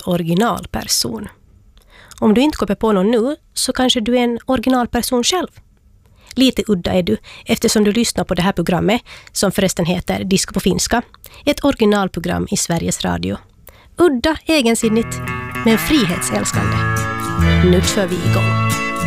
originalperson. Om du inte kommer på någon nu så kanske du är en originalperson själv. Lite udda är du eftersom du lyssnar på det här programmet som förresten heter Disco på finska. Ett originalprogram i Sveriges Radio. Udda, egensinnigt, men frihetsälskande. Nu kör vi igång.